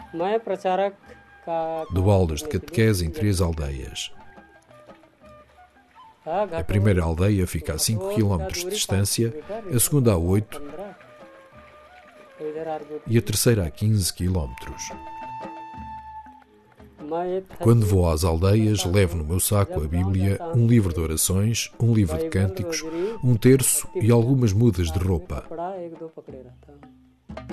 Dou aulas de catequese em 3 aldeias. A primeira aldeia fica a 5 km de distância, a segunda a 8 e a terceira a 15 km. Quando vou às aldeias, levo no meu saco a Bíblia, um livro de orações, um livro de cânticos, um terço e algumas mudas de roupa.